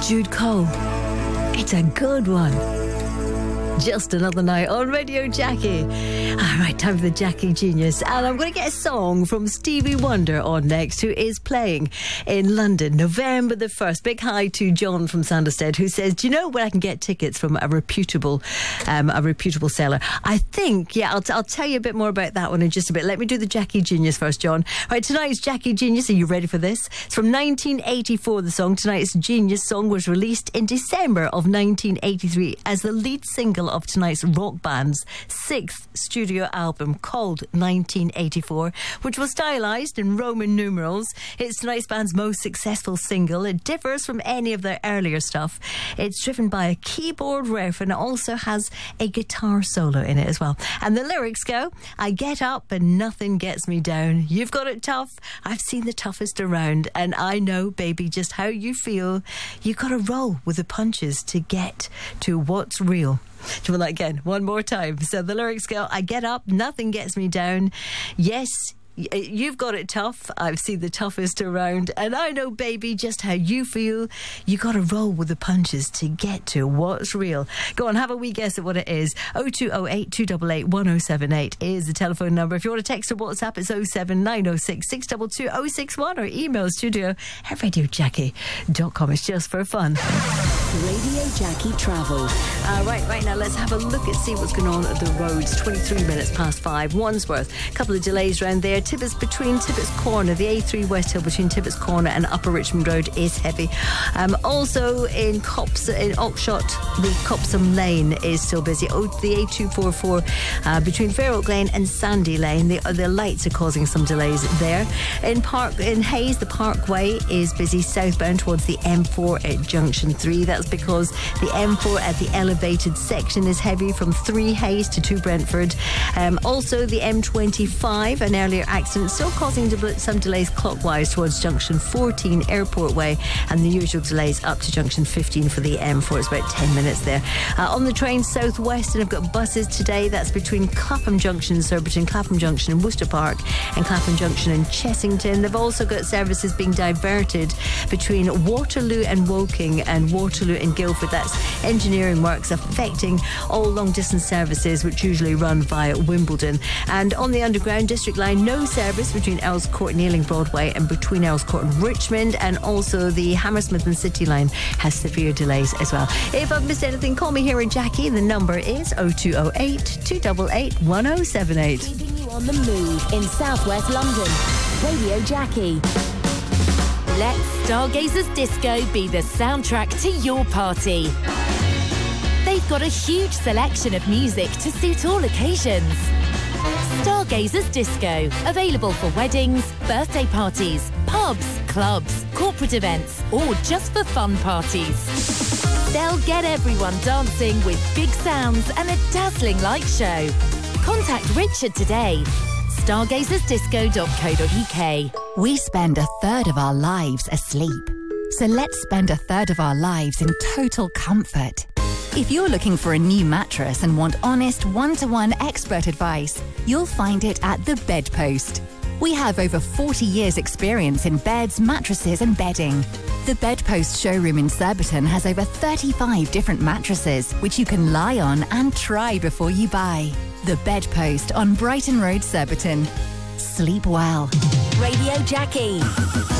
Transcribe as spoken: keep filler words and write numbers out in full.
Jude Cole. It's a good one. Just Another Night on Radio Jackie. All right, time for the Jackie Genius. And I'm going to get a song from Stevie Wonder on next, who is playing in London, November the first. Big hi to John from Sanderstead, who says, do you know where I can get tickets from a reputable um, a reputable seller? I think, yeah, I'll, t- I'll tell you a bit more about that one in just a bit. Let me do the Jackie Genius first, John. All right, tonight's Jackie Genius. Are you ready for this? It's from nineteen eighty-four, the song. Tonight's Genius song was released in December of nineteen eighty-three as the lead single of tonight's rock band's sixth studio album called nineteen eighty-four, which was stylized in Roman numerals. It's tonight's band's most successful single. It differs from any of their earlier stuff. It's driven by a keyboard riff and it also has a guitar solo in it as well. And the lyrics go, I get up and nothing gets me down. You've got it tough. I've seen the toughest around. And I know, baby, just how you feel. You got to roll with the punches to get to what's real. Do you want that again? One more time. So the lyrics go, I get up, nothing gets me down. Yes, you've got it tough. I've seen the toughest around. And I know, baby, just how you feel. You got to roll with the punches to get to what's real. Go on, have a wee guess at what it is. oh two oh eight, two eight eight, one oh seven eight is the telephone number. If you want to text or WhatsApp, it's oh seven nine oh six, six two two, oh six one or email studio at radio jackie dot com. It's just for fun. Radio Jackie Travel. Uh, right, right now, let's have a look and see what's going on at the roads. twenty-three minutes past five. Wandsworth. A couple of delays around there. Tibbets between Tibbets Corner, the A three West Hill between Tibbets Corner and Upper Richmond Road is heavy. Um, also in Cops in Oxshott, the Copsam Lane is still busy. Oh, the A two forty-four uh, between Fair Oak Lane and Sandy Lane. The, the lights are causing some delays there. In Park in Hayes, the Parkway is busy southbound towards the M four at Junction three. That's because the M four at the elevated section is heavy from three Hayes to two Brentford. Um, also the M twenty-five, an earlier accident still causing some delays clockwise towards Junction fourteen Airport Way, and the usual delays up to Junction fifteen for the M four. It's about ten minutes there. Uh, on the train southwest, and I've got buses today. That's between Clapham Junction, so between Clapham Junction and Worcester Park and Clapham Junction and Chessington. They've also got services being diverted between Waterloo and Woking and Waterloo and Guildford. That's engineering works affecting all long distance services which usually run via Wimbledon. And on the Underground District Line, no service between Earls Court and Ealing Broadway and between Earls Court and Richmond, and also the Hammersmith and City Line has severe delays as well. If I've missed anything, call me here in Jackie. The number is oh two oh eight, two eight eight, one oh seven eight. Keeping you on the move in southwest London. Radio Jackie. Let Stargazers Disco be the soundtrack to your party. They've got a huge selection of music to suit all occasions. Stargazers Disco, available for weddings, birthday parties, pubs, clubs, corporate events, or just for fun parties. They'll get everyone dancing with big sounds and a dazzling light show. Contact Richard today. stargazers disco dot co dot uk. We spend a third of our lives asleep. So let's spend a third of our lives in total comfort. If you're looking for a new mattress and want honest, one-to-one expert advice, you'll find it at The Bedpost. We have over forty years experience in beds, mattresses and bedding. The Bedpost showroom in Surbiton has over thirty-five different mattresses, which you can lie on and try before you buy. The Bedpost on Brighton Road, Surbiton. Sleep well. Radio Jackie.